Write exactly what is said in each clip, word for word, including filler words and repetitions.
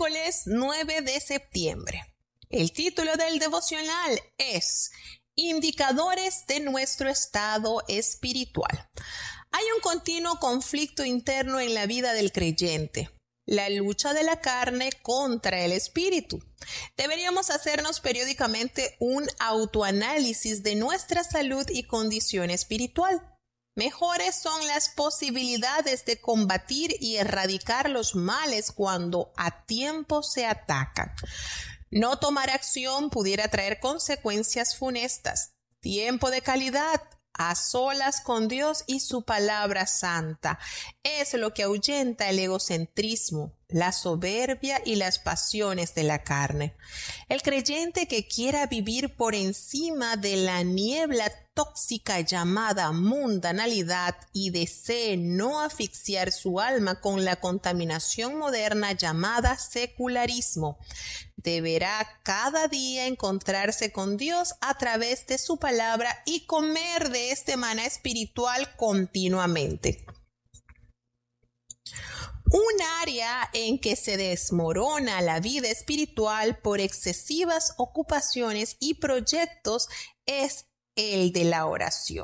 miércoles nueve de septiembre. El título del devocional es Indicadores de nuestro estado espiritual. Hay un continuo conflicto interno en la vida del creyente, la lucha de la carne contra el espíritu. Deberíamos hacernos periódicamente un autoanálisis de nuestra salud y condición espiritual. Mejores son las posibilidades de combatir y erradicar los males cuando a tiempo se atacan. No tomar acción pudiera traer consecuencias funestas. Tiempo de calidad a solas con Dios y su palabra santa es lo que ahuyenta el egocentrismo, la soberbia y las pasiones de la carne. El creyente que quiera vivir por encima de la niebla tóxica llamada mundanalidad y desee no asfixiar su alma con la contaminación moderna llamada secularismo, deberá cada día encontrarse con Dios a través de su palabra y comer de este maná espiritual continuamente. Un área en que se desmorona la vida espiritual por excesivas ocupaciones y proyectos es el de la oración.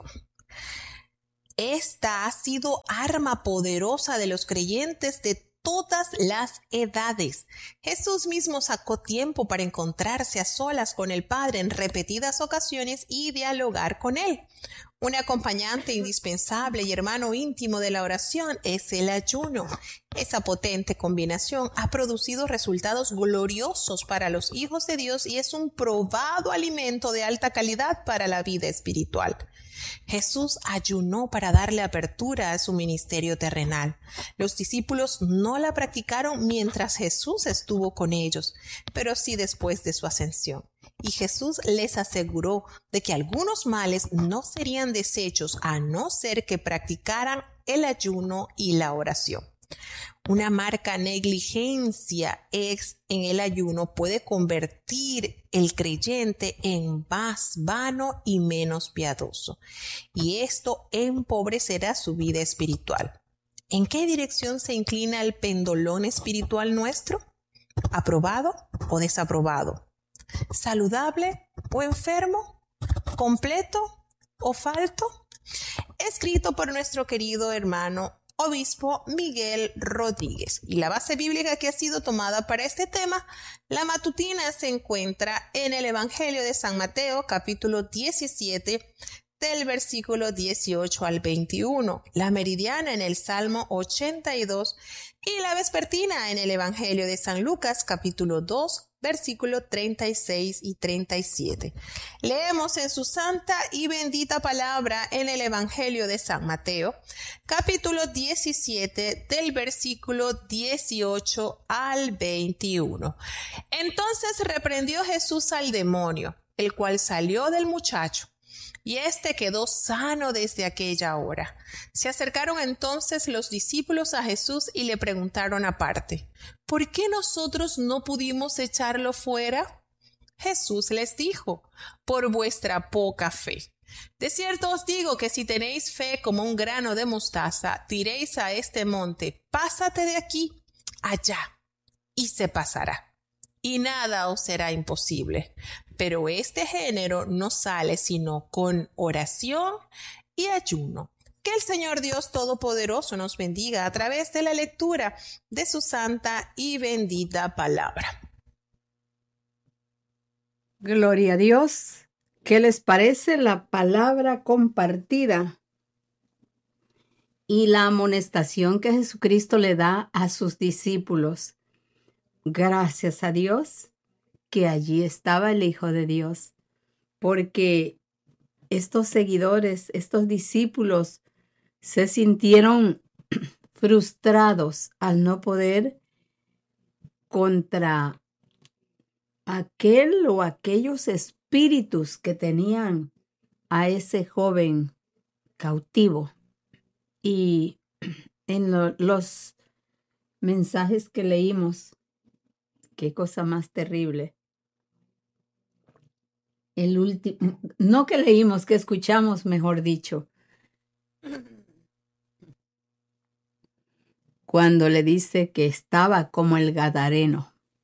Esta ha sido arma poderosa de los creyentes de todas las edades. Jesús mismo sacó tiempo para encontrarse a solas con el Padre en repetidas ocasiones y dialogar con Él. Un acompañante indispensable y hermano íntimo de la oración es el ayuno. Esa potente combinación ha producido resultados gloriosos para los hijos de Dios y es un probado alimento de alta calidad para la vida espiritual. Jesús ayunó para darle apertura a su ministerio terrenal. Los discípulos no la practicaron mientras Jesús estuvo con ellos, pero sí después de su ascensión. Y Jesús les aseguró de que algunos males no serían deshechos a no ser que practicaran el ayuno y la oración. Una marca negligencia es en el ayuno puede convertir el creyente en más vano y menos piadoso, y esto empobrecerá su vida espiritual. ¿En qué dirección se inclina el pendolón espiritual nuestro? ¿Aprobado o desaprobado? ¿Saludable o enfermo? ¿Completo o falto? Escrito por nuestro querido hermano Obispo Miguel Rodríguez. Y la base bíblica que ha sido tomada para este tema, la matutina, se encuentra en el Evangelio de San Mateo, capítulo diecisiete, del versículo dieciocho al veintiuno, la meridiana en el Salmo ochenta y dos y la vespertina en el Evangelio de San Lucas, capítulo dos, versículo treinta y seis y treinta y siete. Leemos en su santa y bendita palabra en el Evangelio de San Mateo, capítulo diecisiete, del versículo dieciocho al veintiuno. Entonces reprendió Jesús al demonio, el cual salió del muchacho, y éste quedó sano desde aquella hora. Se acercaron entonces los discípulos a Jesús y le preguntaron aparte: ¿por qué nosotros no pudimos echarlo fuera? Jesús les dijo: por vuestra poca fe. De cierto os digo que si tenéis fe como un grano de mostaza, diréis a este monte: pásate de aquí allá, y se pasará, y nada os será imposible. Pero este género no sale sino con oración y ayuno. Que el Señor Dios Todopoderoso nos bendiga a través de la lectura de su santa y bendita palabra. Gloria a Dios. ¿Qué les parece la palabra compartida y la amonestación que Jesucristo le da a sus discípulos? Gracias a Dios que allí estaba el Hijo de Dios, porque estos seguidores, estos discípulos, se sintieron frustrados al no poder contra aquel o aquellos espíritus que tenían a ese joven cautivo. Y en lo, los mensajes que leímos, qué cosa más terrible. El último, no que leímos, que escuchamos, mejor dicho. Cuando le dice que estaba como el gadareno.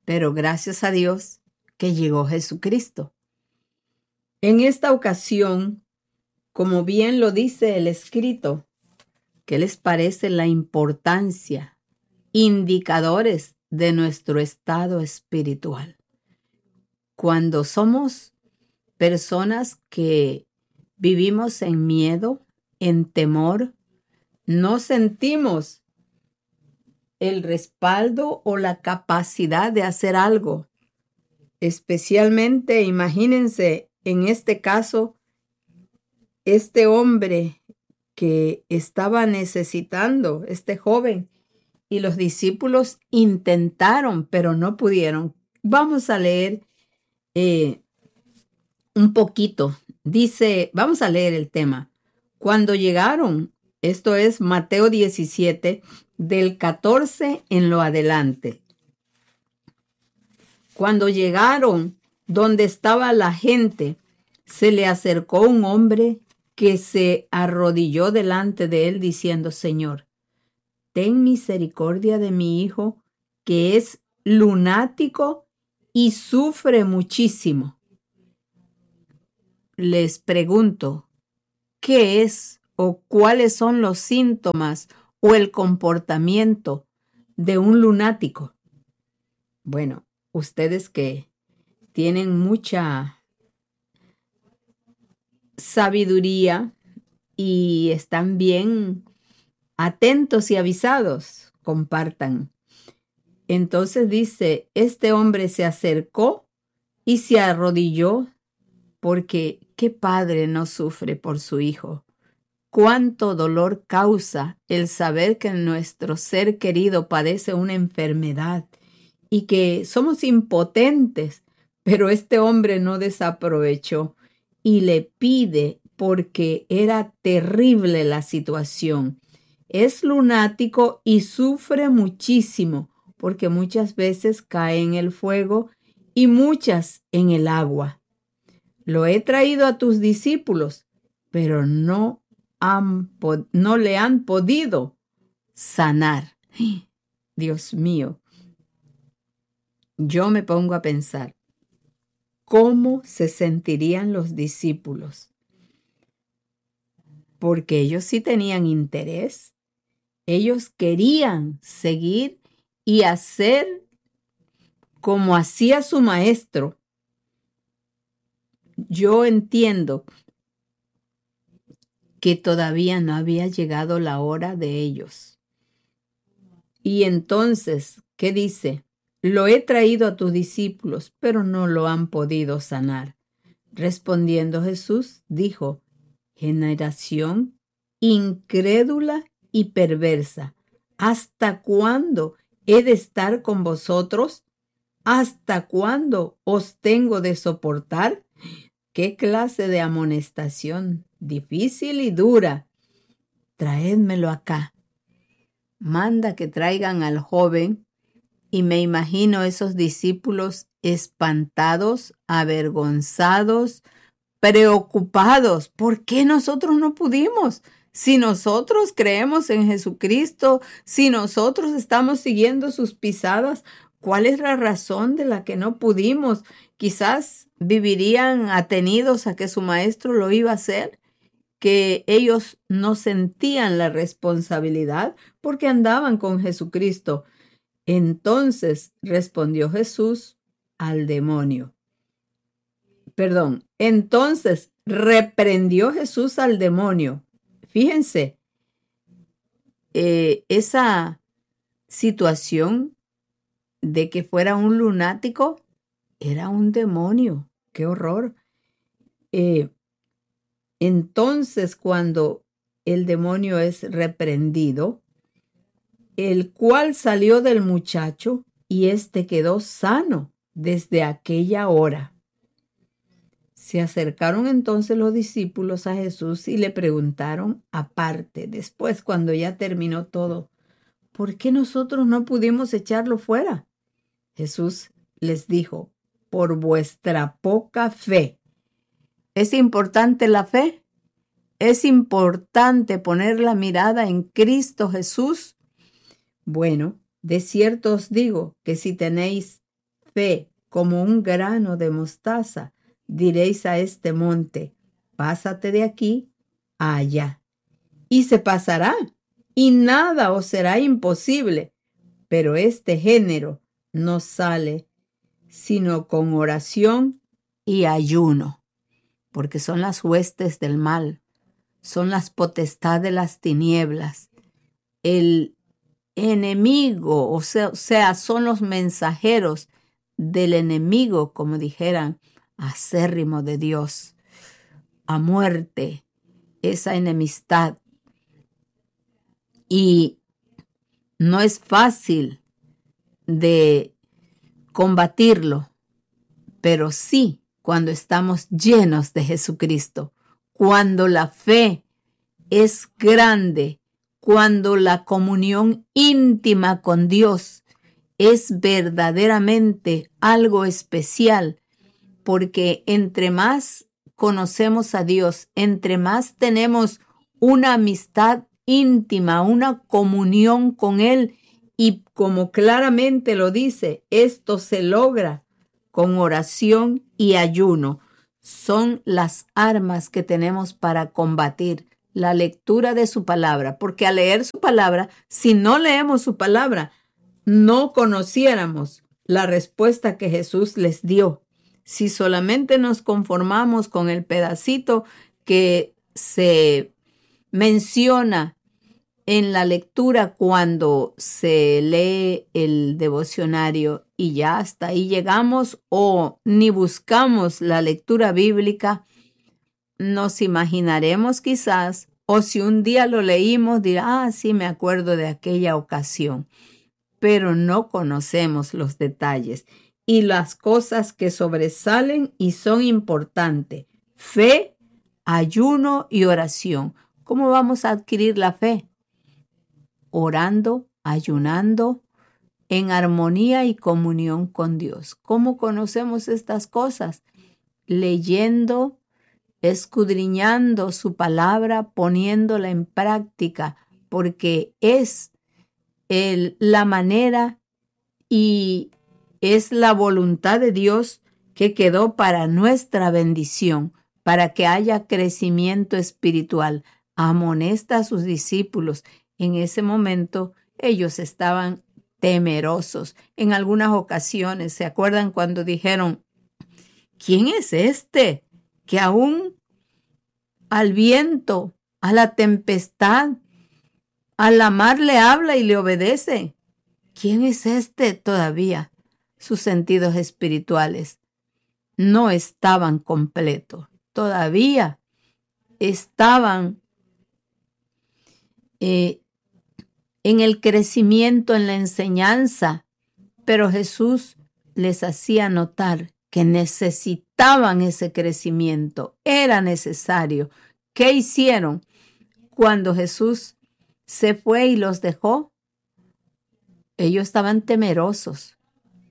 pero gracias a Dios que llegó Jesucristo. En esta ocasión, como bien lo dice el escrito, ¿qué les parece la importancia? Indicadores de nuestro estado espiritual. Cuando somos personas que vivimos en miedo, en temor, no sentimos el respaldo o la capacidad de hacer algo. Especialmente, imagínense, en este caso, este hombre que estaba necesitando, este joven, y los discípulos intentaron, pero no pudieron. Vamos a leer eh, un poquito. Dice, vamos a leer el tema. Cuando llegaron, esto es Mateo diecisiete, del catorce en lo adelante. Cuando llegaron donde estaba la gente, se le acercó un hombre que se arrodilló delante de él diciendo, Señor, ten misericordia de mi hijo, que es lunático y sufre muchísimo. Les pregunto, ¿qué es o cuáles son los síntomas o el comportamiento de un lunático? Bueno, ustedes que tienen mucha sabiduría y están bien atentos y avisados, compartan. Entonces dice, este hombre se acercó y se arrodilló porque ¿qué padre no sufre por su hijo? Cuánto dolor causa el saber que nuestro ser querido padece una enfermedad y que somos impotentes, pero este hombre no desaprovechó y le pide porque era terrible la situación. Es lunático y sufre muchísimo porque muchas veces cae en el fuego y muchas en el agua. Lo he traído a tus discípulos, pero no, han, no le han podido sanar. Dios mío, yo me pongo a pensar, ¿cómo se sentirían los discípulos? Porque ellos sí tenían interés. Ellos querían seguir y hacer como hacía su maestro. Yo entiendo que todavía no había llegado la hora de ellos. Y entonces, ¿qué dice? Lo he traído a tus discípulos, pero no lo han podido sanar. Respondiendo Jesús, dijo, generación incrédula y perversa, ¿hasta cuándo he de estar con vosotros? ¿Hasta cuándo os tengo de soportar? ¿Qué clase de amonestación difícil y dura? Traédmelo acá. Manda que traigan al joven, y me imagino esos discípulos espantados, avergonzados, preocupados. ¿Por qué nosotros no pudimos? Si nosotros creemos en Jesucristo, si nosotros estamos siguiendo sus pisadas, ¿cuál es la razón de la que no pudimos? Quizás vivirían atenidos a que su maestro lo iba a hacer, que ellos no sentían la responsabilidad porque andaban con Jesucristo. Entonces respondió Jesús al demonio. Perdón, entonces reprendió Jesús al demonio. Fíjense, eh, esa situación de que fuera un lunático era un demonio. ¡Qué horror! Eh, entonces, cuando el demonio es reprendido, el cual salió del muchacho y éste quedó sano desde aquella hora. Se acercaron entonces los discípulos a Jesús y le preguntaron aparte, después cuando ya terminó todo, ¿por qué nosotros no pudimos echarlo fuera? Jesús les dijo, por vuestra poca fe. ¿Es importante la fe? ¿Es importante poner la mirada en Cristo Jesús? Bueno, de cierto os digo que si tenéis fe como un grano de mostaza, diréis a este monte, pásate de aquí a allá, y se pasará, y nada os será imposible. Pero este género no sale sino con oración y ayuno, porque son las huestes del mal, son las potestades de las tinieblas. El enemigo, o sea, o sea, son los mensajeros del enemigo, como dijeran, acérrimo de Dios, a muerte, esa enemistad. Y no es fácil de combatirlo, pero sí cuando estamos llenos de Jesucristo, cuando la fe es grande, cuando la comunión íntima con Dios es verdaderamente algo especial, porque entre más conocemos a Dios, entre más tenemos una amistad íntima, una comunión con Él, y como claramente lo dice, esto se logra con oración y ayuno. Son las armas que tenemos para combatir la lectura de su palabra, porque al leer su palabra, si no leemos su palabra, no conociéramos la respuesta que Jesús les dio. Si solamente nos conformamos con el pedacito que se menciona en la lectura cuando se lee el devocionario y ya hasta ahí llegamos, o ni buscamos la lectura bíblica, nos imaginaremos quizás, o si un día lo leímos, dirá, ah, sí, me acuerdo de aquella ocasión, pero no conocemos los detalles y las cosas que sobresalen y son importantes: fe, ayuno y oración. ¿Cómo vamos a adquirir la fe? Orando, ayunando, en armonía y comunión con Dios. ¿Cómo conocemos estas cosas? Leyendo, escudriñando su palabra, poniéndola en práctica, porque es el, la manera y es la voluntad de Dios que quedó para nuestra bendición, para que haya crecimiento espiritual. Amonesta a sus discípulos. En ese momento ellos estaban temerosos. En algunas ocasiones, ¿se acuerdan cuando dijeron, ¿quién es este que aún al viento, a la tempestad, a la mar le habla y le obedece? ¿Quién es este todavía? Sus sentidos espirituales no estaban completos. Todavía estaban eh, en el crecimiento, en la enseñanza, pero Jesús les hacía notar que necesitaban ese crecimiento, era necesario. ¿Qué hicieron cuando Jesús se fue y los dejó? Ellos estaban temerosos,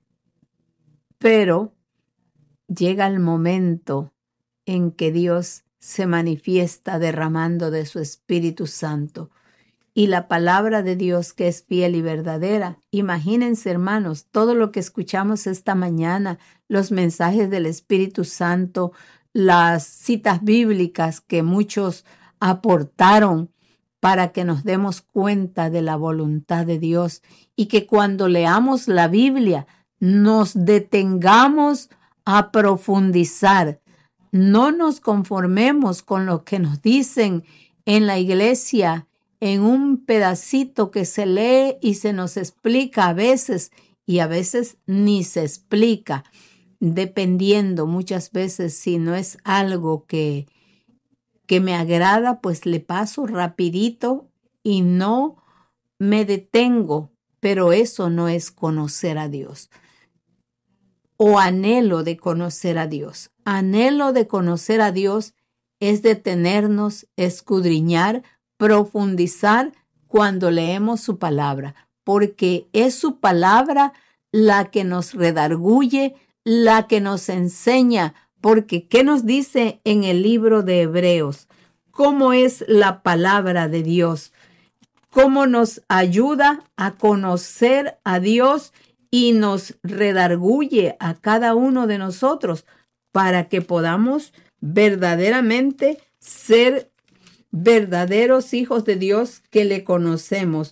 pero llega el momento en que Dios se manifiesta derramando de su Espíritu Santo. Y la palabra de Dios, que es fiel y verdadera. Imagínense, hermanos, todo lo que escuchamos esta mañana, los mensajes del Espíritu Santo, las citas bíblicas que muchos aportaron para que nos demos cuenta de la voluntad de Dios, y que cuando leamos la Biblia nos detengamos a profundizar. No nos conformemos con lo que nos dicen en la iglesia, en un pedacito que se lee y se nos explica a veces, y a veces ni se explica, dependiendo muchas veces si no es algo que, que me agrada, pues le paso rapidito y no me detengo, pero eso no es conocer a Dios. O anhelo de conocer a Dios. Anhelo de conocer a Dios es detenernos, escudriñar, profundizar cuando leemos su palabra, porque es su palabra la que nos redarguye, la que nos enseña, porque ¿qué nos dice en el libro de Hebreos? ¿Cómo es la palabra de Dios? ¿Cómo nos ayuda a conocer a Dios y nos redarguye a cada uno de nosotros para que podamos verdaderamente ser verdaderos hijos de Dios que le conocemos.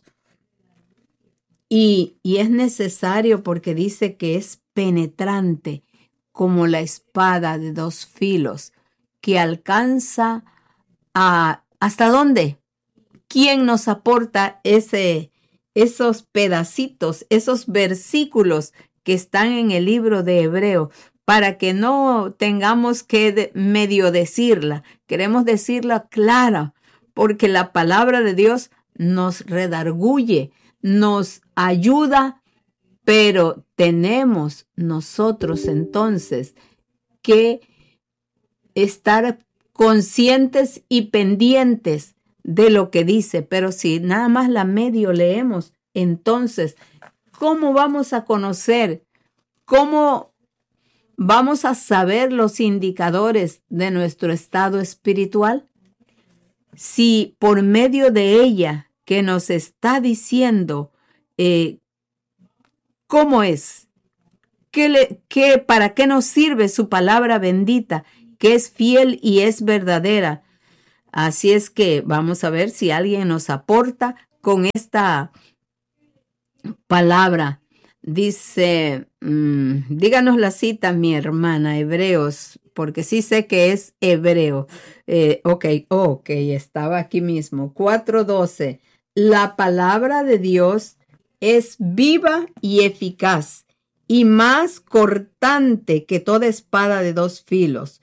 Y, y es necesario porque dice que es penetrante como la espada de dos filos que alcanza a ¿hasta dónde? ¿Quién nos aporta ese, esos pedacitos, esos versículos que están en el libro de Hebreo? Para que no tengamos que de, medio decirla, queremos decirla clara, porque la palabra de Dios nos redarguye, nos ayuda, pero tenemos nosotros entonces que estar conscientes y pendientes de lo que dice. Pero si nada más la medio leemos, entonces, ¿cómo vamos a conocer? ¿Cómo vamos a saber los indicadores de nuestro estado espiritual? Si por medio de ella que nos está diciendo eh, cómo es, qué le, qué, para qué nos sirve su palabra bendita, que es fiel y es verdadera. Así es que vamos a ver si alguien nos aporta con esta palabra. Dice, mmm, díganos la cita, mi hermana, Hebreos, porque sí sé que es hebreo. Eh, ok, ok, estaba aquí mismo. cuatro doce. La palabra de Dios es viva y eficaz y más cortante que toda espada de dos filos.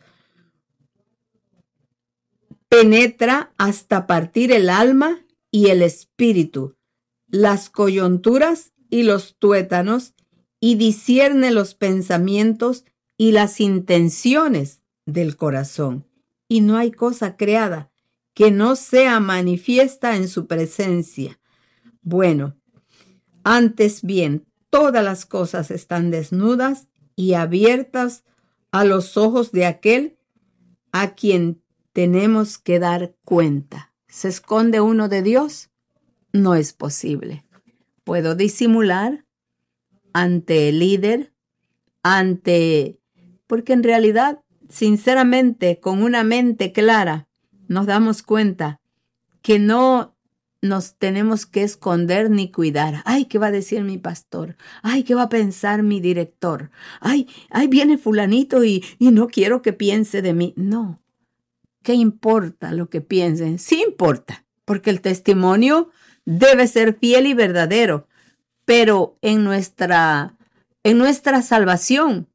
Penetra hasta partir el alma y el espíritu, las coyunturas y los tuétanos, y discierne los pensamientos y las intenciones del corazón. Y no hay cosa creada que no sea manifiesta en su presencia. Bueno, antes bien, todas las cosas están desnudas y abiertas a los ojos de aquel a quien tenemos que dar cuenta. ¿Se esconde uno de Dios? No es posible. Puedo disimular ante el líder, ante... porque en realidad, sinceramente, con una mente clara, nos damos cuenta que no nos tenemos que esconder ni cuidar. Ay, ¿qué va a decir mi pastor? Ay, ¿qué va a pensar mi director? Ay, ay, viene fulanito y, y no quiero que piense de mí. No. ¿Qué importa lo que piensen? Sí importa, porque el testimonio debe ser fiel y verdadero, pero en nuestra, en nuestra salvación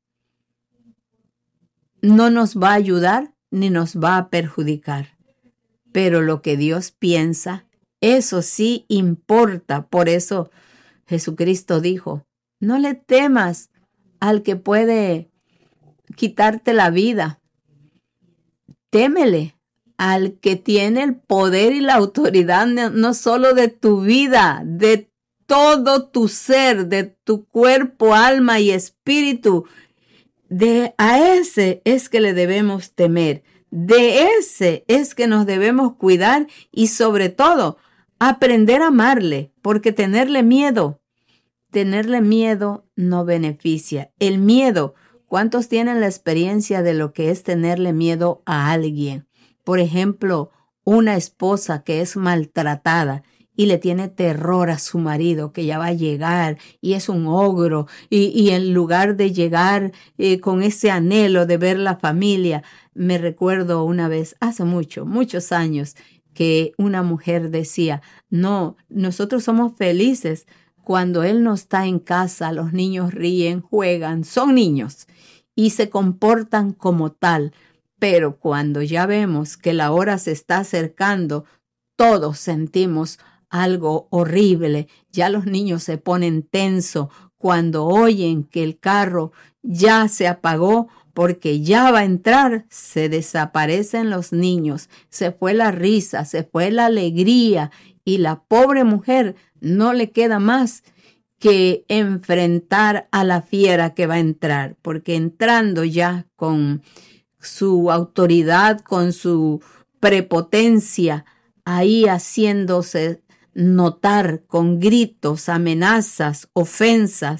no nos va a ayudar ni nos va a perjudicar. Pero lo que Dios piensa, eso sí importa. Por eso Jesucristo dijo, no le temas al que puede quitarte la vida. Témele al que tiene el poder y la autoridad no solo de tu vida, de todo tu ser, de tu cuerpo, alma y espíritu. De a ese es que le debemos temer. De ese es que nos debemos cuidar y sobre todo aprender a amarle, porque tenerle miedo, tenerle miedo no beneficia. El miedo, ¿cuántos tienen la experiencia de lo que es tenerle miedo a alguien? Por ejemplo, una esposa que es maltratada y le tiene terror a su marido, que ya va a llegar y es un ogro, y, y en lugar de llegar eh, con ese anhelo de ver la familia, me recuerdo una vez, hace mucho, muchos años, que una mujer decía, no, nosotros somos felices cuando él no está en casa, los niños ríen, juegan, son niños y se comportan como tal. Pero cuando ya vemos que la hora se está acercando, todos sentimos algo horrible. Ya los niños se ponen tensos cuando oyen que el carro ya se apagó porque ya va a entrar. Se desaparecen los niños, se fue la risa, se fue la alegría y la pobre mujer no le queda más que enfrentar a la fiera que va a entrar, porque entrando ya con su autoridad, con su prepotencia, ahí haciéndose notar con gritos, amenazas, ofensas,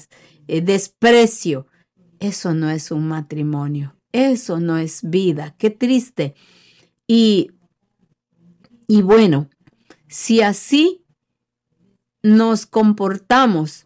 eh, desprecio. Eso no es un matrimonio. Eso no es vida. Qué triste. Y, y bueno, si así nos comportamos,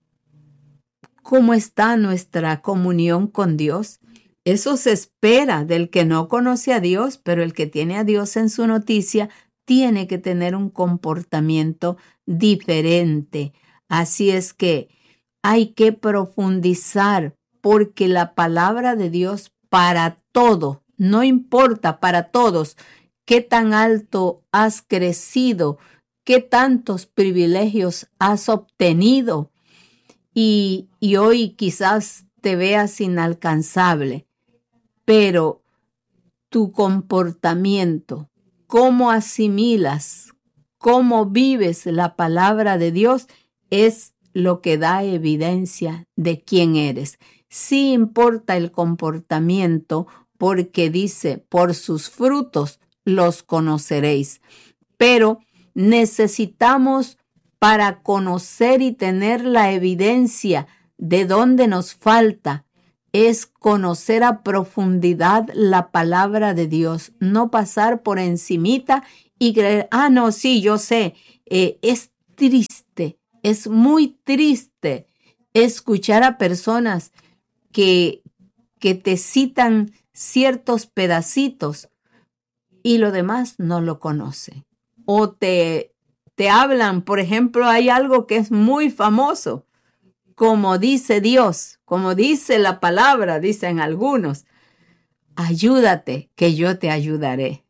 ¿cómo está nuestra comunión con Dios? Eso se espera del que no conoce a Dios, pero el que tiene a Dios en su noticia tiene que tener un comportamiento diferente. Así es que hay que profundizar, porque la palabra de Dios para todo, no importa para todos, qué tan alto has crecido, qué tantos privilegios has obtenido y, y hoy quizás te veas inalcanzable, pero tu comportamiento, cómo asimilas, cómo vives la palabra de Dios es lo que da evidencia de quién eres. Sí importa el comportamiento porque dice, por sus frutos los conoceréis. Pero necesitamos, para conocer y tener la evidencia de dónde nos falta, es conocer a profundidad la palabra de Dios, no pasar por encimita y creer, ah, no, sí, yo sé. Eh, es triste, es muy triste escuchar a personas que, que te citan ciertos pedacitos y lo demás no lo conocen. O te, te hablan, por ejemplo, hay algo que es muy famoso, como dice Dios, como dice la palabra, dicen algunos, ayúdate que yo te ayudaré.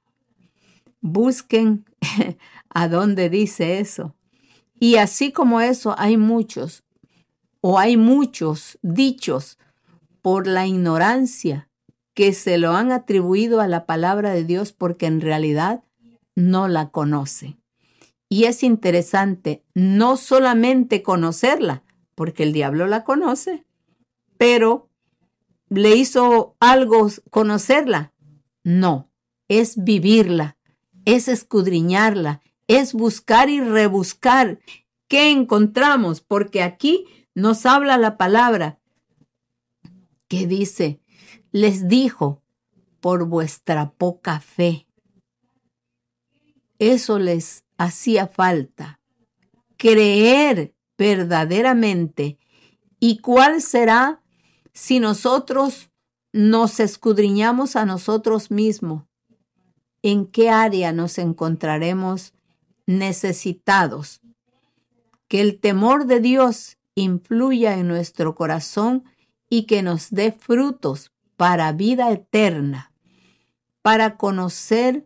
Busquen a dónde dice eso. Y así como eso hay muchos, o hay muchos dichos por la ignorancia que se lo han atribuido a la palabra de Dios porque en realidad no la conocen. Y es interesante no solamente conocerla, porque el diablo la conoce, pero ¿le hizo algo conocerla? No, es vivirla, es escudriñarla, es buscar y rebuscar. ¿Qué encontramos? Porque aquí nos habla la palabra que dice, les dijo, por vuestra poca fe. Eso les hacía falta, creer verdaderamente. ¿Y cuál será si nosotros nos escudriñamos a nosotros mismos? ¿En qué área nos encontraremos necesitados? Que el temor de Dios influya en nuestro corazón y que nos dé frutos para vida eterna, para conocer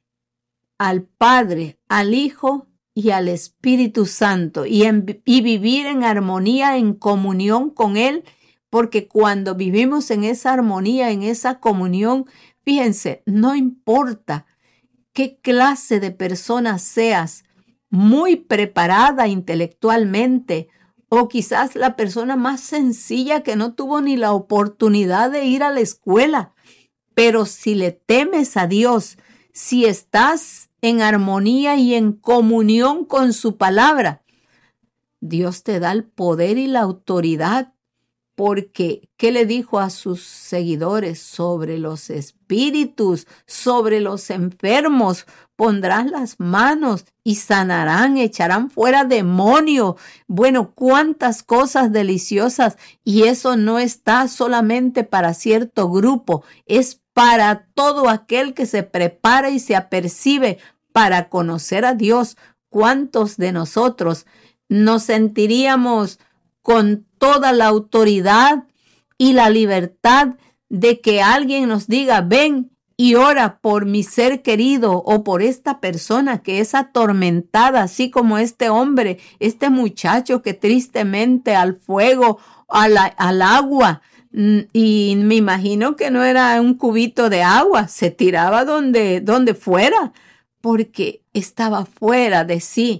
al Padre, al Hijo y al Espíritu Santo y, en, y vivir en armonía, en comunión con Él, porque cuando vivimos en esa armonía, en esa comunión, fíjense, no importa qué clase de persona seas, muy preparada intelectualmente o quizás la persona más sencilla que no tuvo ni la oportunidad de ir a la escuela, pero si le temes a Dios, si estás en armonía y en comunión con su palabra, Dios te da el poder y la autoridad, porque ¿qué le dijo a sus seguidores? Sobre los espíritus, sobre los enfermos, pondrás las manos y sanarán, echarán fuera demonios. Bueno, cuántas cosas deliciosas, y eso no está solamente para cierto grupo, es para todo aquel que se prepara y se apercibe para conocer a Dios. ¿Cuántos de nosotros nos sentiríamos con toda la autoridad y la libertad de que alguien nos diga, ven y ora por mi ser querido o por esta persona que es atormentada, así como este hombre, este muchacho que tristemente al fuego, a la, al agua, y me imagino que no era un cubito de agua, se tiraba donde, donde fuera, porque estaba fuera de sí.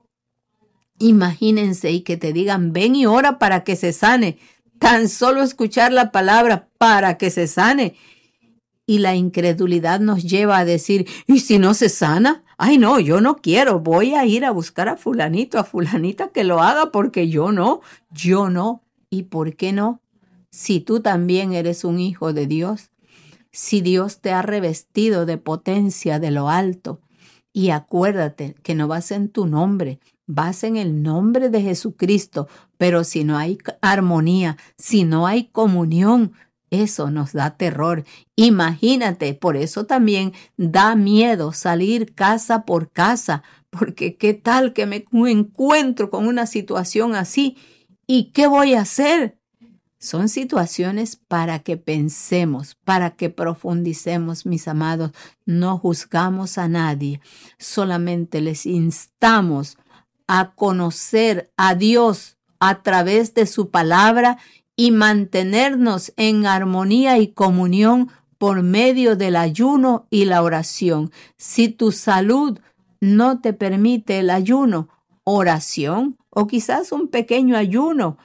Imagínense y que te digan, ven y ora para que se sane. Tan solo escuchar la palabra para que se sane. Y la incredulidad nos lleva a decir, ¿y si no se sana? Ay, no, yo no quiero. Voy a ir a buscar a fulanito, a fulanita que lo haga porque yo no, yo no. ¿Y por qué no? Si tú también eres un hijo de Dios, si Dios te ha revestido de potencia de lo alto, y acuérdate que no vas en tu nombre, vas en el nombre de Jesucristo, pero si no hay armonía, si no hay comunión, eso nos da terror. Imagínate, por eso también da miedo salir casa por casa, porque qué tal que me encuentro con una situación así, ¿y qué voy a hacer? Son situaciones para que pensemos, para que profundicemos, mis amados. No juzgamos a nadie, solamente les instamos a conocer a Dios a través de su palabra y mantenernos en armonía y comunión por medio del ayuno y la oración. Si tu salud no te permite el ayuno, oración o quizás un pequeño ayuno,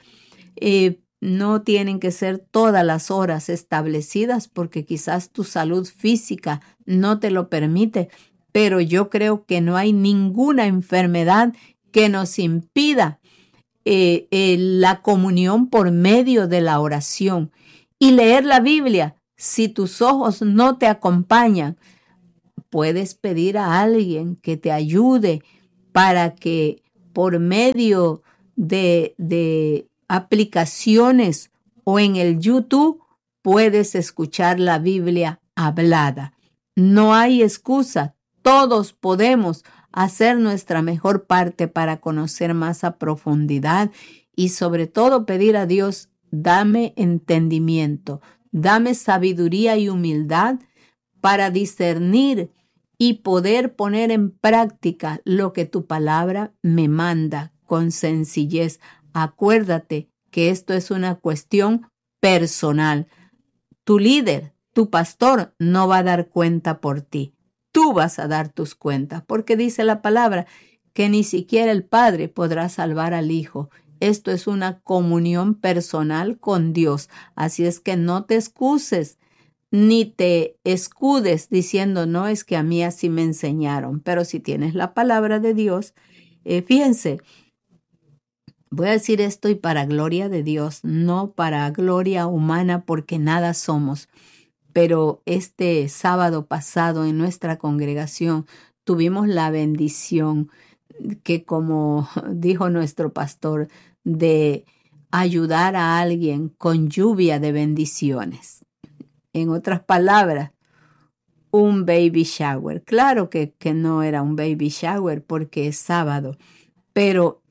eh, no tienen que ser todas las horas establecidas porque quizás tu salud física no te lo permite, pero yo creo que no hay ninguna enfermedad que nos impida eh, eh, la comunión por medio de la oración y leer la Biblia. Si tus ojos no te acompañan, puedes pedir a alguien que te ayude para que por medio de, de aplicaciones o en el YouTube puedes escuchar la Biblia hablada. No hay excusa, todos podemos hacer nuestra mejor parte para conocer más a profundidad y sobre todo pedir a Dios, dame entendimiento, dame sabiduría y humildad para discernir y poder poner en práctica lo que tu palabra me manda con sencillez. Acuérdate que esto es una cuestión personal. Tu líder, tu pastor, no va a dar cuenta por ti. Tú vas a dar tus cuentas, porque dice la palabra que ni siquiera el Padre podrá salvar al Hijo. Esto es una comunión personal con Dios. Así es que no te excuses ni te escudes diciendo, no, es que a mí así me enseñaron. Pero si tienes la palabra de Dios, eh, fíjense, voy a decir esto y para gloria de Dios, no para gloria humana, porque nada somos. Pero este sábado pasado en nuestra congregación tuvimos la bendición que, como dijo nuestro pastor, de ayudar a alguien con lluvia de bendiciones. En otras palabras, un baby shower. Claro que, que no era un baby shower porque es sábado, pero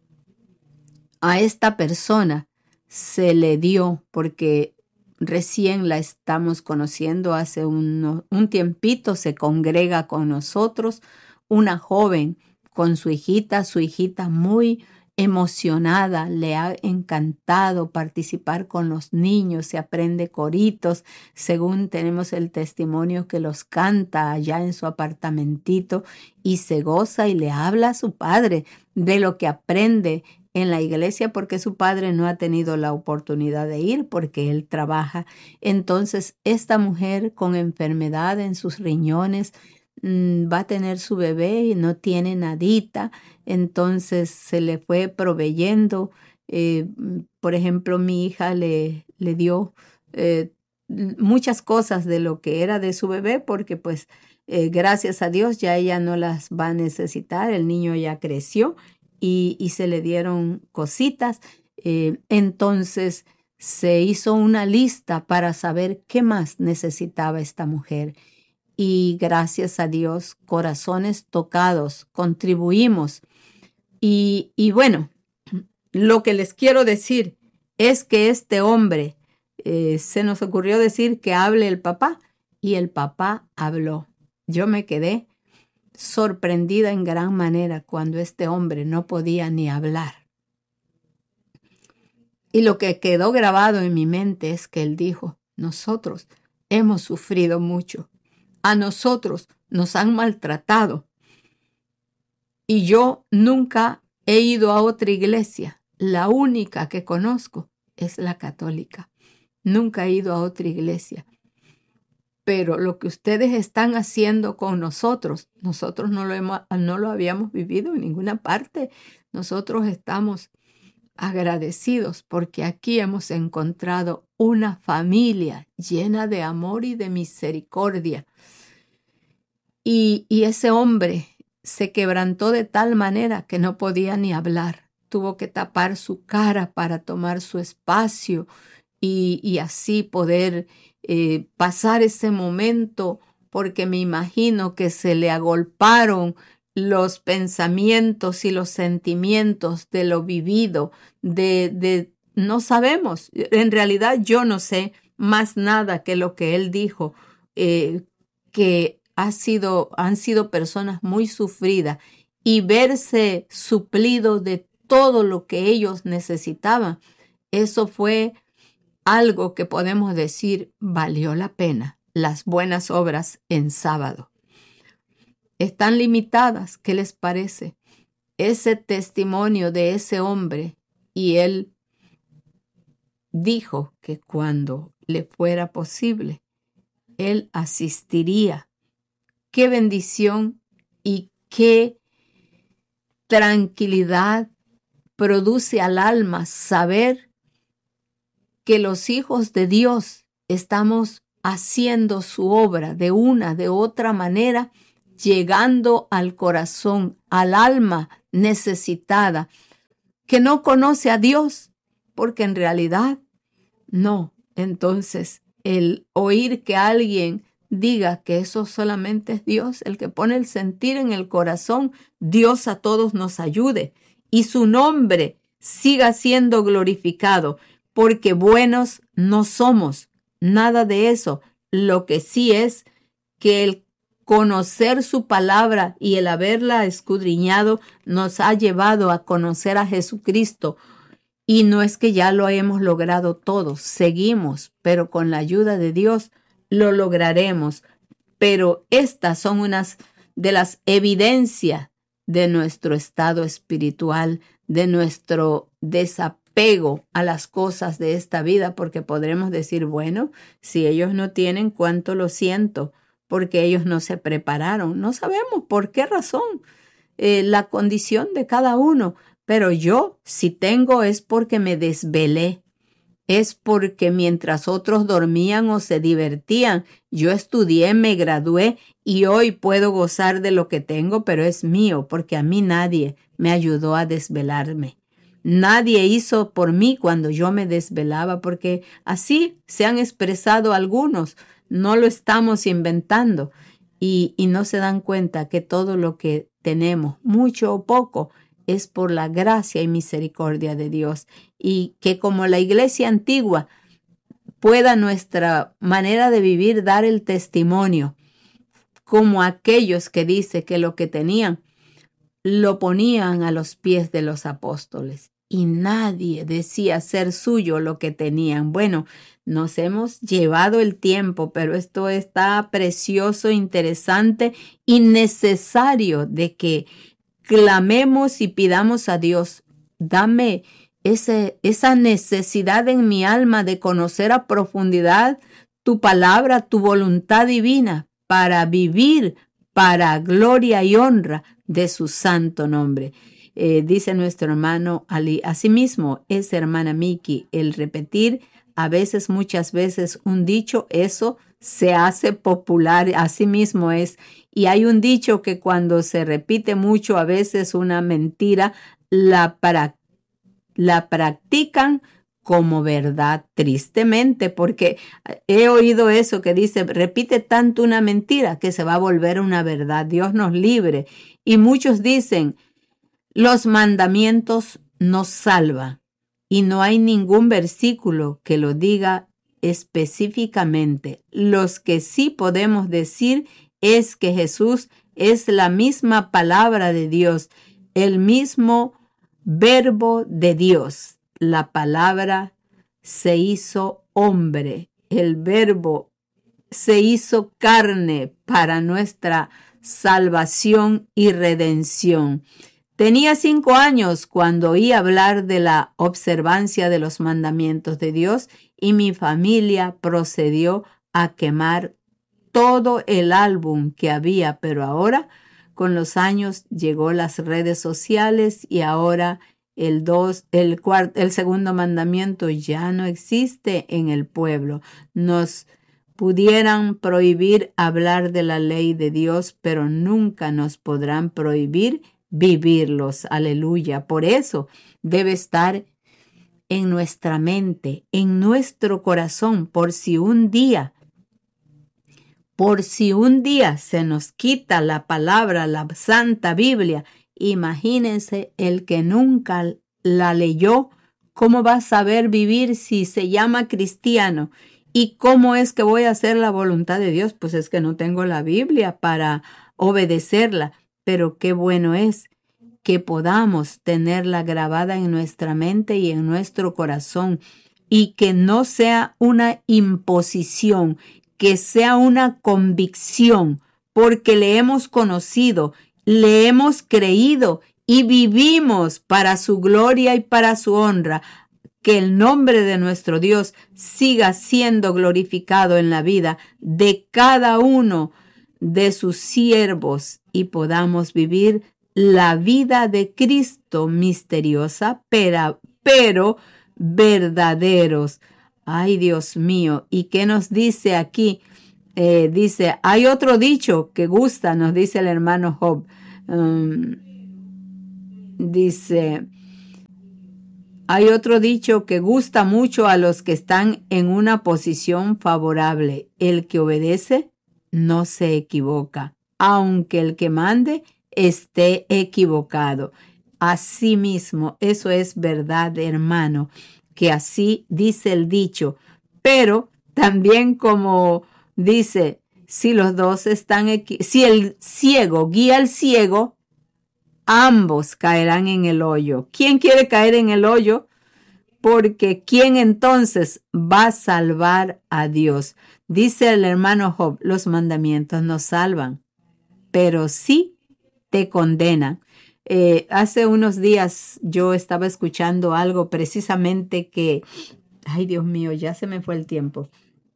a esta persona se le dio, porque recién la estamos conociendo, hace un, un tiempito se congrega con nosotros, una joven con su hijita, su hijita muy emocionada, le ha encantado participar con los niños, se aprende coritos, según tenemos el testimonio que los canta allá en su apartamentito y se goza y le habla a su padre de lo que aprende en la iglesia, porque su padre no ha tenido la oportunidad de ir porque él trabaja. Entonces, esta mujer con enfermedad en sus riñones mmm, va a tener su bebé y no tiene nadita. Entonces, se le fue proveyendo. Eh, por ejemplo, mi hija le, le dio eh, muchas cosas de lo que era de su bebé porque, pues, eh, gracias a Dios ya ella no las va a necesitar. El niño ya creció. Y, y se le dieron cositas. Eh, entonces se hizo una lista para saber qué más necesitaba esta mujer. Y gracias a Dios, corazones tocados, contribuimos. Y, y bueno, lo que les quiero decir es que este hombre, eh, se nos ocurrió decir que hable el papá y el papá habló. Yo me quedé sorprendida en gran manera cuando este hombre no podía ni hablar. Y lo que quedó grabado en mi mente es que él dijo, nosotros hemos sufrido mucho, a nosotros nos han maltratado y yo nunca he ido a otra iglesia, la única que conozco es la católica, nunca he ido a otra iglesia. Pero lo que ustedes están haciendo con nosotros, nosotros no lo, hemos, no lo habíamos vivido en ninguna parte. Nosotros estamos agradecidos porque aquí hemos encontrado una familia llena de amor y de misericordia. Y, y ese hombre se quebrantó de tal manera que no podía ni hablar. Tuvo que tapar su cara para tomar su espacio y, y así poder eh, pasar ese momento, porque me imagino que se le agolparon los pensamientos y los sentimientos de lo vivido, de, de no sabemos, en realidad yo no sé más nada que lo que él dijo, eh, que ha sido, han sido personas muy sufridas y verse suplido de todo lo que ellos necesitaban, eso fue algo que podemos decir valió la pena, las buenas obras en sábado. Están limitadas, ¿qué les parece? Ese testimonio de ese hombre, y él dijo que cuando le fuera posible, él asistiría. Qué bendición y qué tranquilidad produce al alma saber que los hijos de Dios estamos haciendo su obra de una, de otra manera, llegando al corazón, al alma necesitada, que no conoce a Dios, porque en realidad no. Entonces, el oír que alguien diga que eso solamente es Dios, el que pone el sentir en el corazón, Dios a todos nos ayude y su nombre siga siendo glorificado, porque buenos no somos, nada de eso. Lo que sí es que el conocer su palabra y el haberla escudriñado nos ha llevado a conocer a Jesucristo. Y no es que ya lo hemos logrado todos, seguimos, pero con la ayuda de Dios lo lograremos. Pero estas son unas de las evidencias de nuestro estado espiritual, de nuestro desapego a las cosas de esta vida, porque podremos decir, bueno, si ellos no tienen, cuánto lo siento, porque ellos no se prepararon. No sabemos por qué razón, eh, la condición de cada uno. Pero yo, si tengo, es porque me desvelé, es porque mientras otros dormían o se divertían, yo estudié, me gradué y hoy puedo gozar de lo que tengo, pero es mío, porque a mí nadie me ayudó a desvelarme. Nadie hizo por mí cuando yo me desvelaba, porque así se han expresado algunos, no lo estamos inventando y, y no se dan cuenta que todo lo que tenemos, mucho o poco, es por la gracia y misericordia de Dios, y que como la iglesia antigua pueda nuestra manera de vivir dar el testimonio, como aquellos que dice que lo que tenían lo ponían a los pies de los apóstoles y nadie decía ser suyo lo que tenían. Bueno, nos hemos llevado el tiempo, pero esto está precioso, interesante y necesario de que clamemos y pidamos a Dios, dame ese, esa necesidad en mi alma de conocer a profundidad tu palabra, tu voluntad divina, para vivir para gloria y honra de su santo nombre. Eh, dice nuestro hermano Ali, asimismo es hermana Miki, el repetir a veces, muchas veces un dicho, eso se hace popular, así mismo es. Y hay un dicho que cuando se repite mucho, a veces una mentira, la, pra, la practican como verdad, tristemente, porque he oído eso que dice, repite tanto una mentira que se va a volver una verdad. Dios nos libre. Y muchos dicen, los mandamientos nos salvan. Y no hay ningún versículo que lo diga específicamente. Los que sí podemos decir es que Jesús es la misma palabra de Dios, el mismo verbo de Dios. La palabra se hizo hombre, el verbo se hizo carne para nuestra salvación y redención. Tenía cinco años cuando oí hablar de la observancia de los mandamientos de Dios y mi familia procedió a quemar todo el álbum que había, pero ahora con los años llegó las redes sociales y ahora el, dos, el, cuarto, el segundo mandamiento ya no existe en el pueblo. Nos pudieran prohibir hablar de la ley de Dios, pero nunca nos podrán prohibir vivirlos. Aleluya. Por eso debe estar en nuestra mente, en nuestro corazón, por si un día, por si un día se nos quita la palabra, la Santa Biblia. Imagínense el que nunca la leyó, ¿cómo va a saber vivir si se llama cristiano? ¿Y cómo es que voy a hacer la voluntad de Dios? Pues es que no tengo la Biblia para obedecerla. Pero qué bueno es que podamos tenerla grabada en nuestra mente y en nuestro corazón, y que no sea una imposición, que sea una convicción, porque le hemos conocido, le hemos creído y vivimos para su gloria y para su honra. Que el nombre de nuestro Dios siga siendo glorificado en la vida de cada uno de sus siervos y podamos vivir la vida de Cristo misteriosa, pero, pero verdaderos. Ay, Dios mío, ¿y qué nos dice aquí? Eh, dice, hay otro dicho que gusta, nos dice el hermano Job. Um, dice, hay otro dicho que gusta mucho a los que están en una posición favorable. El que obedece no se equivoca, aunque el que mande esté equivocado. Asimismo, eso es verdad, hermano, que así dice el dicho. Pero también, como dice, si los dos están equi- si el ciego guía al ciego, ambos caerán en el hoyo. ¿Quién quiere caer en el hoyo? Porque ¿quién entonces va a salvar a Dios? Dice el hermano Job, los mandamientos no salvan, pero sí te condenan. Eh, hace unos días yo estaba escuchando algo precisamente que, ay Dios mío, ya se me fue el tiempo,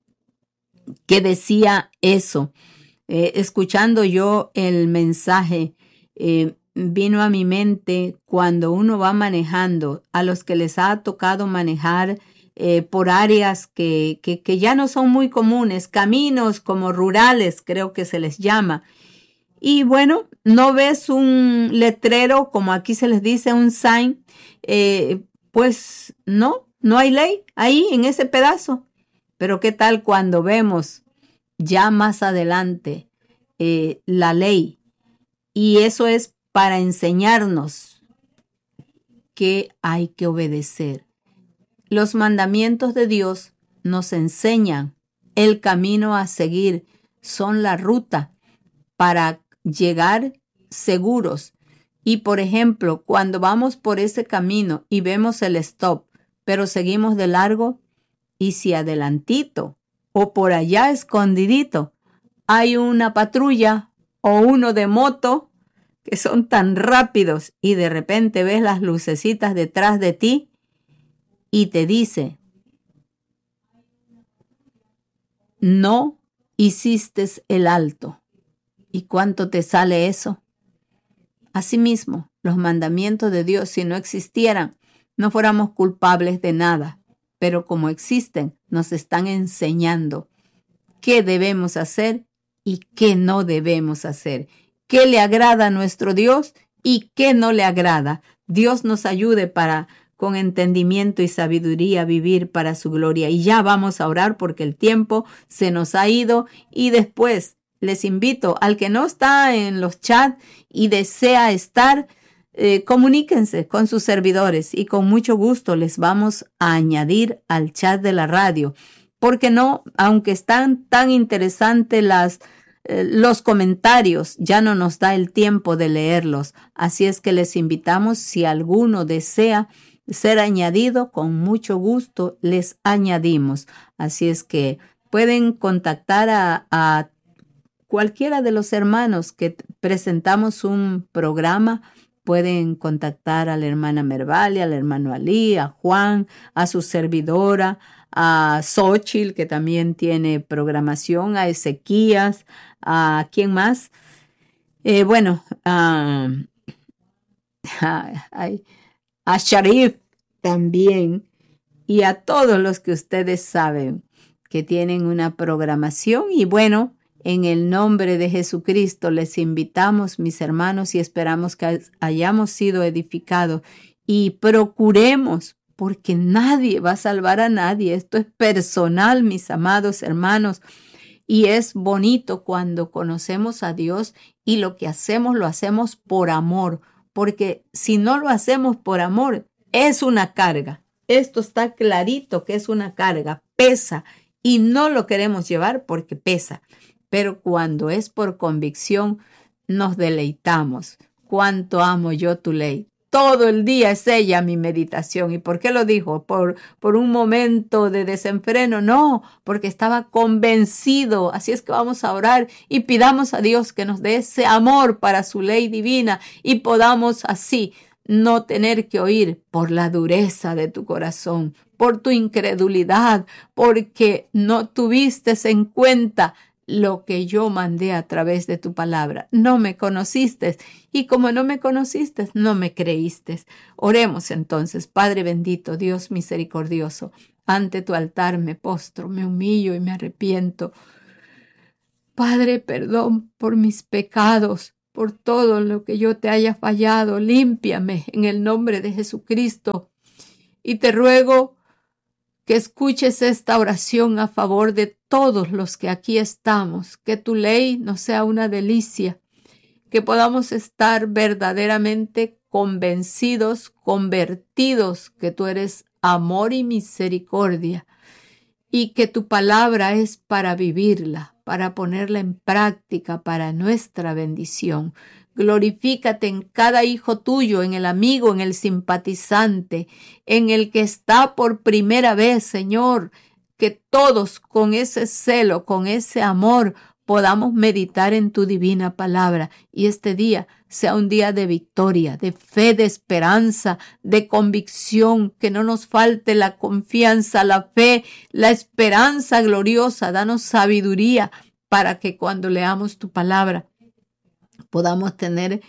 que decía eso. Eh, escuchando yo el mensaje, eh, vino a mi mente cuando uno va manejando, a los que les ha tocado manejar eh, por áreas que, que, que ya no son muy comunes, caminos como rurales, creo que se les llama. Y bueno, no ves un letrero, como aquí se les dice, un sign, eh, pues no, no hay ley ahí en ese pedazo. Pero ¿qué tal cuando vemos ya más adelante eh, la ley? Y eso es para enseñarnos que hay que obedecer. Los mandamientos de Dios nos enseñan el camino a seguir, son la ruta para llegar seguros. Y por ejemplo, cuando vamos por ese camino y vemos el stop, pero seguimos de largo, y si adelantito o por allá escondidito hay una patrulla o uno de moto que son tan rápidos y de repente ves las lucecitas detrás de ti y te dice, no hiciste el alto. ¿Y cuánto te sale eso? Asimismo, los mandamientos de Dios, si no existieran, no fuéramos culpables de nada, pero como existen, nos están enseñando qué debemos hacer y qué no debemos hacer, qué le agrada a nuestro Dios y qué no le agrada. Dios nos ayude para, con entendimiento y sabiduría, vivir para su gloria. Y ya vamos a orar porque el tiempo se nos ha ido. Y después les invito al que no está en los chats y desea estar, eh, comuníquense con sus servidores y con mucho gusto les vamos a añadir al chat de la radio. Porque no, aunque están tan interesantes las los comentarios, ya no nos da el tiempo de leerlos. Así es que les invitamos, si alguno desea ser añadido, con mucho gusto les añadimos. Así es que pueden contactar a, a cualquiera de los hermanos que presentamos un programa. Pueden contactar a la hermana Mervalia, al hermano Ali, a Juan, a su servidora, a Xochitl, que también tiene programación, a Ezequías, a ¿quién más? Eh, bueno, a, a, a, a Sharif también y a todos los que ustedes saben que tienen una programación. Y bueno, en el nombre de Jesucristo les invitamos, mis hermanos, y esperamos que hayamos sido edificados y procuremos, porque nadie va a salvar a nadie. Esto es personal, mis amados hermanos, y es bonito cuando conocemos a Dios y lo que hacemos lo hacemos por amor, porque si no lo hacemos por amor, es una carga. Esto está clarito que es una carga, pesa y no lo queremos llevar porque pesa. Pero cuando es por convicción, nos deleitamos. Cuánto amo yo tu ley. Todo el día es ella mi meditación. ¿Y por qué lo dijo? ¿Por, por un momento de desenfreno? No, porque estaba convencido. Así es que vamos a orar y pidamos a Dios que nos dé ese amor para su ley divina y podamos así no tener que oír por la dureza de tu corazón, por tu incredulidad, porque no tuviste en cuenta lo que yo mandé a través de tu palabra. No me conociste y como no me conociste, no me creíste. Oremos entonces. Padre bendito, Dios misericordioso, ante tu altar me postro, me humillo y me arrepiento. Padre, perdón por mis pecados, por todo lo que yo te haya fallado. Límpiame en el nombre de Jesucristo y te ruego que escuches esta oración a favor de todos los que aquí estamos, que tu ley nos sea una delicia, que podamos estar verdaderamente convencidos, convertidos, que tú eres amor y misericordia y que tu palabra es para vivirla, para ponerla en práctica, para nuestra bendición. Glorifícate en cada hijo tuyo, en el amigo, en el simpatizante, en el que está por primera vez, Señor, que todos con ese celo, con ese amor, podamos meditar en tu divina palabra y este día sea un día de victoria, de fe, de esperanza, de convicción, que no nos falte la confianza, la fe, la esperanza gloriosa. Danos sabiduría para que cuando leamos tu palabra podamos tener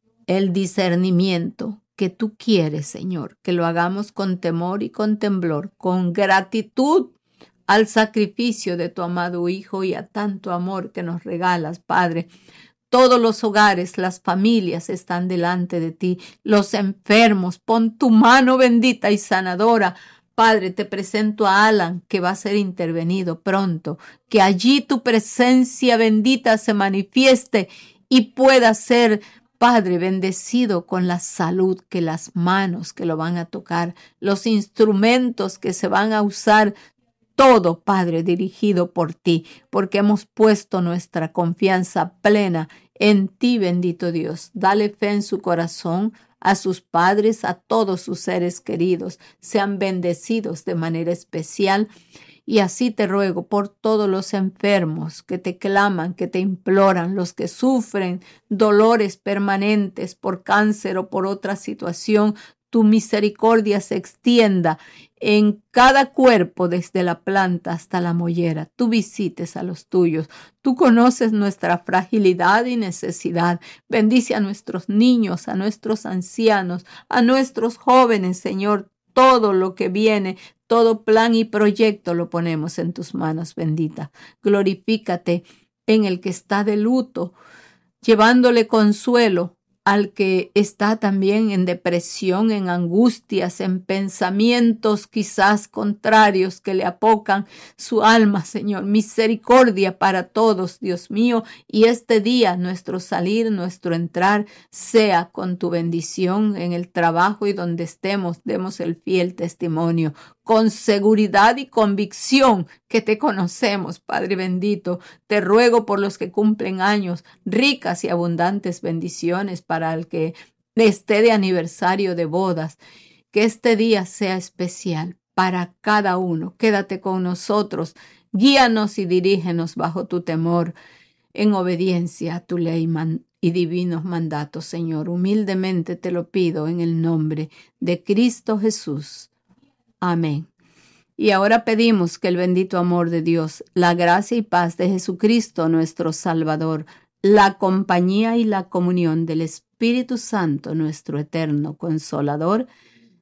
el discernimiento que tú quieres, Señor, que lo hagamos con temor y con temblor, con gratitud al sacrificio de tu amado Hijo y a tanto amor que nos regalas, Padre. Todos los hogares, las familias están delante de ti, los enfermos, pon tu mano bendita y sanadora. Padre, te presento a Alan, que va a ser intervenido pronto, que allí tu presencia bendita se manifieste y pueda ser, Padre, bendecido con la salud, que las manos que lo van a tocar, los instrumentos que se van a usar, todo, Padre, dirigido por ti, porque hemos puesto nuestra confianza plena en ti, bendito Dios. Dale fe en su corazón, a sus padres, a todos sus seres queridos, sean bendecidos de manera especial. Y así te ruego por todos los enfermos que te claman, que te imploran, los que sufren dolores permanentes por cáncer o por otra situación, tu misericordia se extienda en cada cuerpo, desde la planta hasta la mollera. Tú visites a los tuyos. Tú conoces nuestra fragilidad y necesidad. Bendice a nuestros niños, a nuestros ancianos, a nuestros jóvenes, Señor. Todo lo que viene, todo plan y proyecto lo ponemos en tus manos, bendita. Glorifícate en el que está de luto, llevándole consuelo al que está también en depresión, en angustias, en pensamientos quizás contrarios que le apocan su alma, Señor. Misericordia para todos, Dios mío, y este día nuestro salir, nuestro entrar, sea con tu bendición en el trabajo y donde estemos, demos el fiel testimonio, con seguridad y convicción que te conocemos, Padre bendito. Te ruego por los que cumplen años, ricas y abundantes bendiciones para el que esté de aniversario de bodas, que este día sea especial para cada uno. Quédate con nosotros, guíanos y dirígenos bajo tu temor, en obediencia a tu ley y divinos mandatos, Señor. Humildemente te lo pido en el nombre de Cristo Jesús. Amén. Y ahora pedimos que el bendito amor de Dios, la gracia y paz de Jesucristo nuestro Salvador, la compañía y la comunión del Espíritu Santo, nuestro eterno Consolador,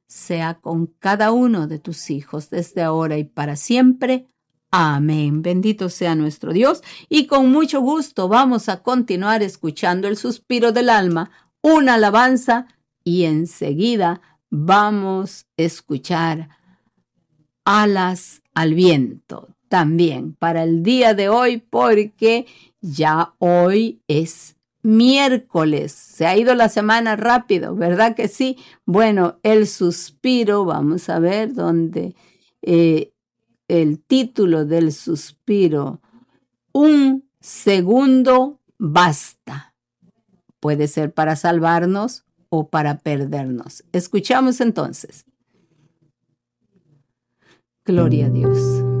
sea con cada uno de tus hijos desde ahora y para siempre. Amén. Bendito sea nuestro Dios. Y con mucho gusto vamos a continuar escuchando el suspiro del alma, una alabanza, y enseguida vamos a escuchar alas al viento también para el día de hoy, porque ya hoy es miércoles. Se ha ido la semana rápido, ¿verdad que sí? Bueno, el suspiro, vamos a ver dónde eh, el título del suspiro, un segundo basta. Puede ser para salvarnos o para perdernos. Escuchamos entonces. Gloria a Dios.